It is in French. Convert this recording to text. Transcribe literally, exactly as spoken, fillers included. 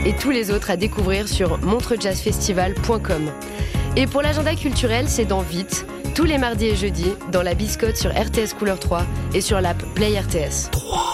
et tous les autres à découvrir sur montreux jazz festival point com. Et pour l'agenda culturel, c'est dans Vite, tous les mardis et jeudis, dans la Biscotte sur R T S Couleur trois et sur l'app Play R T S. trois